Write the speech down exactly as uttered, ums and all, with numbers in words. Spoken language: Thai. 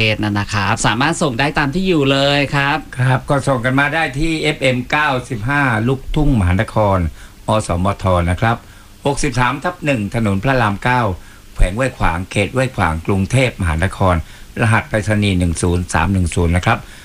ศนั่นนะครับสามารถส่งได้ตามที่อยู่เลยครับครับก็ส่งกันมาได้ที่ เอฟ เอ็ม เก้าสิบห้า ลูกทุ่งมหานครอสมทนะครับหกสิบสามทับหนึ่งถนนพระรามเก้าแขวงห้วยขวางเขตห้วยขวางกรุงเทพมหานครรหัสไปรษณีย์หนึ่งศูนย์สามหนึ่งศูนย์นะครับ